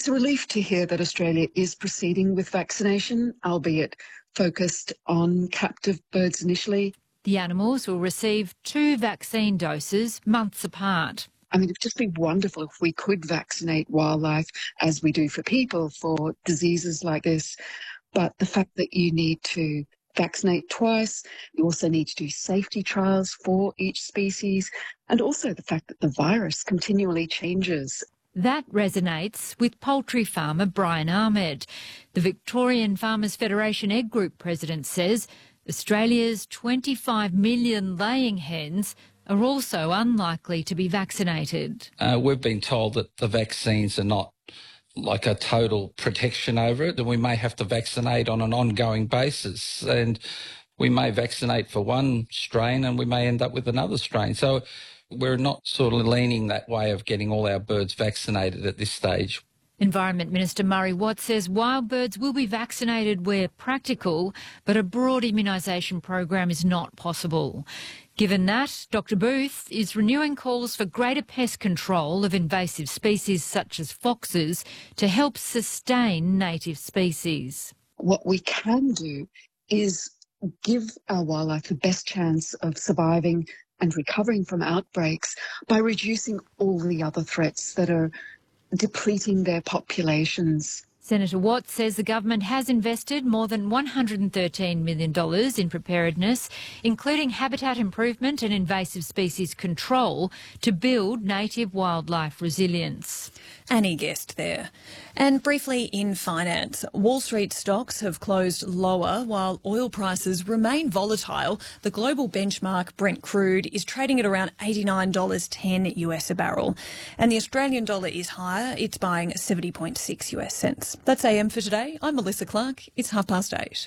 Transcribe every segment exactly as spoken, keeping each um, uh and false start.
It's a relief to hear that Australia is proceeding with vaccination, albeit focused on captive birds initially. The animals will receive two vaccine doses months apart. I mean, it'd just be wonderful if we could vaccinate wildlife as we do for people for diseases like this. But the fact that you need to vaccinate twice, you also need to do safety trials for each species, and also the fact that the virus continually changes. That resonates with poultry farmer Brian Ahmed. The Victorian Farmers Federation Egg Group president says Australia's twenty-five million laying hens are also unlikely to be vaccinated. Uh, we've been told that the vaccines are not like a total protection over it, that we may have to vaccinate on an ongoing basis, and we may vaccinate for one strain and we may end up with another strain. So we're not sort of leaning that way of getting all our birds vaccinated at this stage. Environment Minister Murray Watt says wild birds will be vaccinated where practical, but a broad immunisation program is not possible. Given that, Doctor Booth is renewing calls for greater pest control of invasive species such as foxes to help sustain native species. What we can do is give our wildlife the best chance of surviving and recovering from outbreaks by reducing all the other threats that are depleting their populations. Senator Watt says the government has invested more than one hundred thirteen million dollars in preparedness, including habitat improvement and invasive species control, to build native wildlife resilience. Annie Guest there. And briefly in finance, Wall Street stocks have closed lower while oil prices remain volatile. The global benchmark Brent crude is trading at around eighty-nine dollars ten U S a barrel. And the Australian dollar is higher. It's buying seventy point six U S cents. That's A M for today. I'm Melissa Clark. It's half past eight.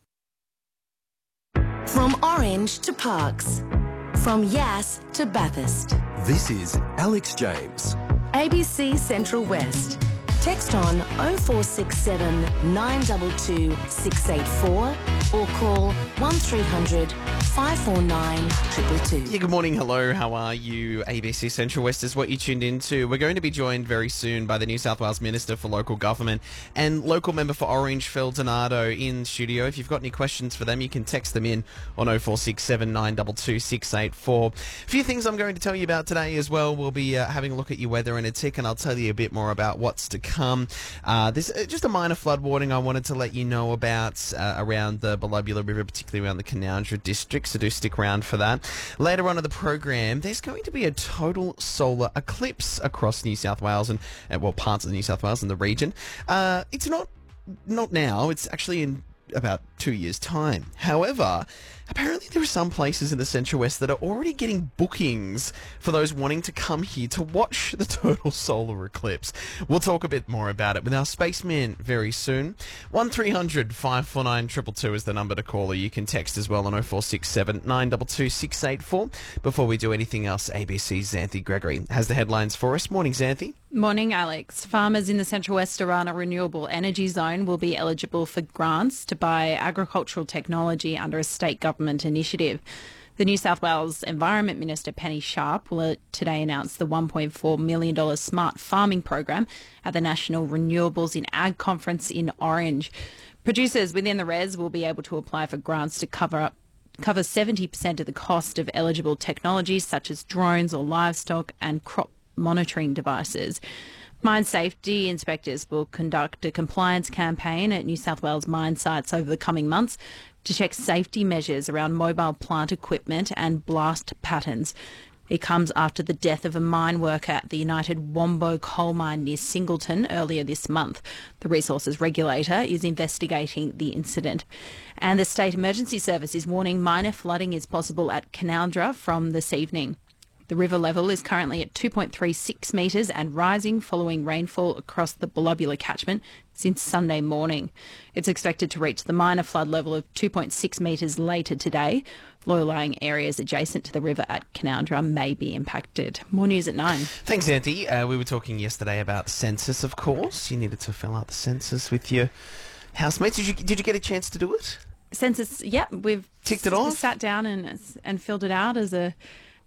From Orange to Parkes. From Yass to Bathurst. This is Alex James. A B C Central West. Text on oh four six seven, nine two two, six eight four or call one three hundred, five four nine, two two two. Yeah, good morning. Hello. How are you? A B C Central West is what you tuned into. We're going to be joined very soon by the New South Wales Minister for Local Government and local member for Orange, Phil Donato, in studio. If you've got any questions for them, you can text them in on oh four six seven, nine two two, six eight four. A few things I'm going to tell you about today as well. We'll be uh, having a look at your weather in a tick, and I'll tell you a bit more about what's to come. Uh, there's uh, just a minor flood warning I wanted to let you know about uh, around the Belubula River, particularly around the Canowindra district, so do stick around for that. Later on in the program, there's going to be a total solar eclipse across New South Wales and, uh, well, parts of New South Wales and the region. Uh, it's not not now, it's actually in about two years' time. However, apparently there are some places in the Central West that are already getting bookings for those wanting to come here to watch the total solar eclipse. We'll talk a bit more about it with our spaceman very soon. one three hundred, five four nine, two two two is the number to call, or you can text as well on oh four six seven, nine two two, six eight four. Before we do anything else, A B C's Xanthi Gregory has the headlines for us. Morning, Xanthi. Morning, Alex. Farmers in the Central West around a renewable energy zone will be eligible for grants to buy agricultural technology under a state government initiative. The New South Wales Environment Minister Penny Sharp will today announce the one point four million dollars Smart Farming Program at the National Renewables in Ag Conference in Orange. Producers within the res will be able to apply for grants to cover up cover seventy percent of the cost of eligible technologies such as drones or livestock and crop monitoring devices. Mine safety inspectors will conduct a compliance campaign at New South Wales mine sites over the coming months to check safety measures around mobile plant equipment and blast patterns. It comes after the death of a mine worker at the United Wombo coal mine near Singleton earlier this month. The resources regulator is investigating the incident. And the State Emergency Service is warning minor flooding is possible at Canowindra from this evening. The river level is currently at two point three six metres and rising following rainfall across the Belubula catchment since Sunday morning. It's expected to reach the minor flood level of two point six metres later today. Low-lying areas adjacent to the river at Canowindra may be impacted. More news at nine. Thanks, Xanthi. Uh, we were talking yesterday about census, of course. You needed to fill out the census with your housemates. Did you, did you get a chance to do it? Census, yeah, we've ticked it off. Sat down and and filled it out as a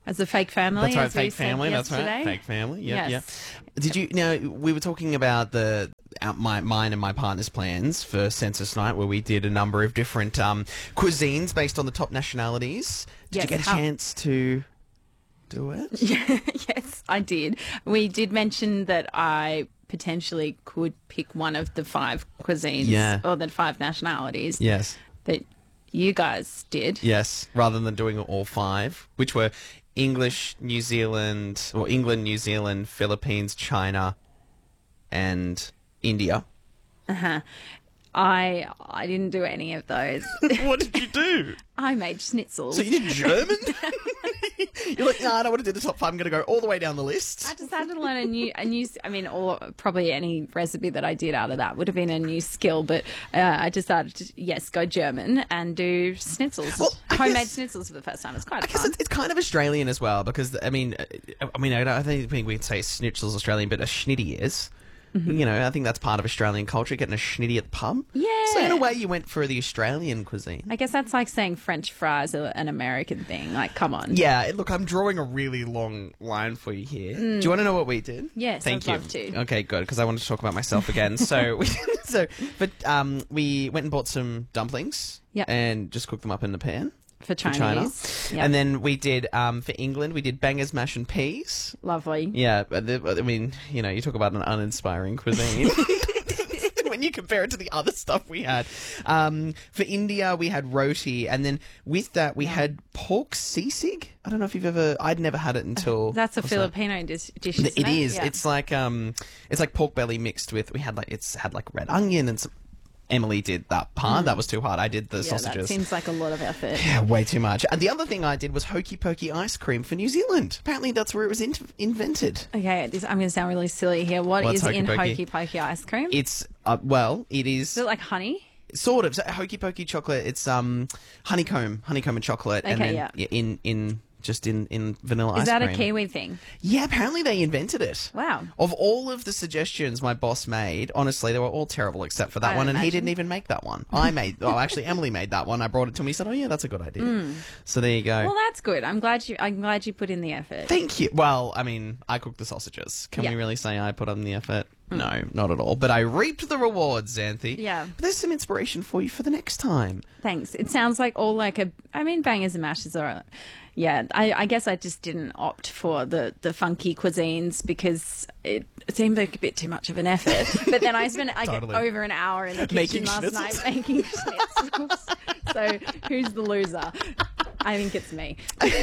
As a fake family. That's right, as we fake said family. That's yesterday. right, fake family. Yeah, Yes. yeah. Did you? Now we were talking about the uh, my mine and my partner's plans for Census Night, where we did a number of different um, cuisines based on the top nationalities. Did Yes, you get a how- chance to do it? Yes, I did. We did mention that I potentially could pick one of the five cuisines Yeah. or the five nationalities Yes. that you guys did. Yes, rather than doing all five, which were English, New Zealand, or England, New Zealand, Philippines, China, and India. Uh-huh. I I didn't do any of those. What did you do? I made schnitzels. So you did German? You're like, no, I don't want to do the top five. I'm going to go all the way down the list. I just had to learn a new, a new. I mean, or probably any recipe that I did out of that would have been a new skill. But uh, I decided to, yes, go German and do schnitzels, Well, I homemade guess- schnitzels for the first time. It's quite I guess fun. it's, it's kind of Australian as well because I mean, uh, I mean, I don't think we can say schnitzel's Australian, but a schnitty is. You know, I think that's part of Australian culture, getting a schnitty at the pub. Yeah. So in a way, you went for the Australian cuisine. I guess that's like saying French fries are an American thing. Like, come on. Yeah, look, I'm drawing a really long line for you here. Do you want to know what we did? Yes, Thank I'd you. love to. Okay, good, because I wanted to talk about myself again. so, we, so, but um, we went and bought some dumplings. Yep. And just cooked them up in the pan. For for China. Chinese. Yep. And then we did, um, for England, we did bangers, mash and peas. Lovely. Yeah, but the, I mean, you know, you talk about an uninspiring cuisine. When you compare it to the other stuff we had. Um, for India, we had roti, and then with that, we had pork sisig. I don't know if you've ever... I'd never had it until... That's a what's that? Filipino dish. dish It isn't is. Yeah. It's like um, it's like pork belly mixed with... We had like it's had like red onion and some... Emily did that part. That was too hard. I did the yeah, sausages. that seems like a lot of effort. Yeah, way too much. And the other thing I did was hokey pokey ice cream for New Zealand. Apparently, that's where it was in- invented. Okay, this, I'm going to sound really silly here. What What's is hokey in pokey? hokey pokey ice cream? It's uh, well, it is Is it like honey? sort of so hokey pokey chocolate. It's um honeycomb, honeycomb and chocolate, and Okay, then yeah. in in just in in vanilla ice Is that cream. a Kiwi thing? Yeah, apparently they invented it. Wow. Of all of the suggestions my boss made, honestly, they were all terrible except for that I one, and he imagine. didn't even make that one. I made, oh, actually, Emily made that one. I brought it to him. He said, "Oh yeah, that's a good idea." So there you go. Well, that's good. I'm glad you. I'm glad you put in the effort. Thank you. Well, I mean, I cooked the sausages. Can Yeah. we really say I put in the effort? No, not at all. But I reaped the rewards, Xanthi. Yeah. But there's some inspiration for you for the next time. Thanks. It sounds like all like a. I mean, bangers and mashes are. Yeah, I, I guess I just didn't opt for the, the funky cuisines because it seemed like a bit too much of an effort. But then I spent like Totally. over an hour in the kitchen Making last schnitzels. night making schnitzels. So who's the loser? I think it's me.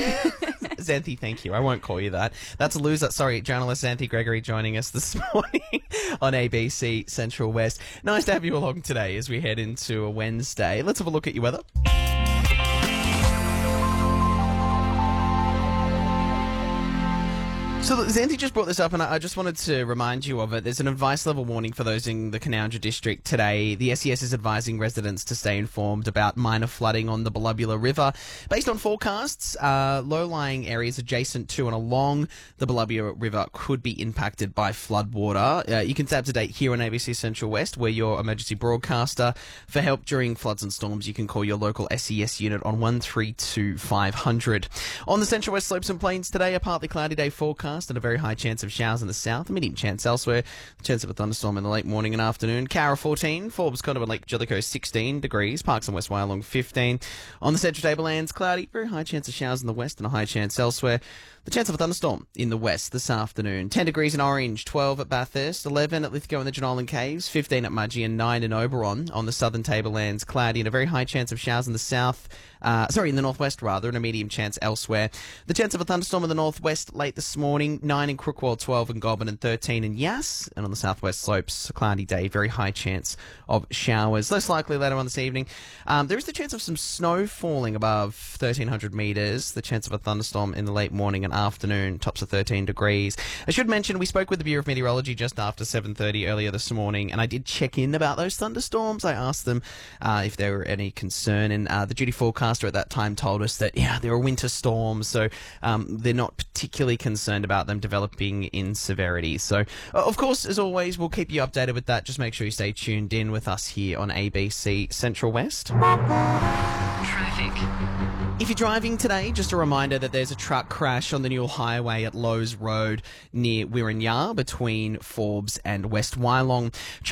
Xanthi, thank you. I won't call you that. That's a loser. Sorry, journalist Xanthi Gregory joining us this morning on A B C Central West. Nice to have you along today as we head into a Wednesday. Let's have a look at your weather. So look, Xanthi just brought this up, and I I just wanted to remind you of it. There's an advice level warning for those in the Canowja district today. The S E S is advising residents to stay informed about minor flooding on the Belubula River. Based on forecasts, uh, low-lying areas adjacent to and along the Belubula River could be impacted by floodwater. Uh, you can stay up to date here on A B C Central West. We're your emergency broadcaster. For help during floods and storms, you can call your local S E S unit on one three two five hundred. On the Central West slopes and plains today, a partly cloudy day forecast and a very high chance of showers in the south, a medium chance elsewhere, chance of a thunderstorm in the late morning and afternoon. Cowra fourteen, Forbes, Condo and Lake Jellicoe sixteen degrees, Parks and West Wyalong fifteen. On the Central Tablelands, cloudy, very high chance of showers in the west and a high chance elsewhere. The chance of a thunderstorm in the west this afternoon. ten degrees in Orange, twelve at Bathurst, eleven at Lithgow and the Jenolan Caves, fifteen at Mudgee and nine in Oberon. On the southern Tablelands, cloudy and a very high chance of showers in the south, uh, sorry, in the northwest rather, and a medium chance elsewhere. The chance of a thunderstorm in the northwest late this morning, nine in Crookwell, twelve in Goulburn and thirteen in Yass. And on the southwest slopes, a cloudy day, very high chance of showers. Less likely later on this evening. Um, there is the chance of some snow falling above thirteen hundred metres, the chance of a thunderstorm in the late morning and afternoon, tops of thirteen degrees. I should mention we spoke with the Bureau of Meteorology just after seven thirty earlier this morning, and I did check in about those thunderstorms. I asked them uh, if there were any concern, and uh, the duty forecaster at that time told us that, yeah, there were winter storms, so um, they're not particularly concerned about about them developing in severity. So, uh, of course, as always, we'll keep you updated with that. Just make sure you stay tuned in with us here on A B C Central West. Traffic. If you're driving today, just a reminder that there's a truck crash on the Newell Highway at Lowe's Road near Wirranyar between Forbes and West Wyalong.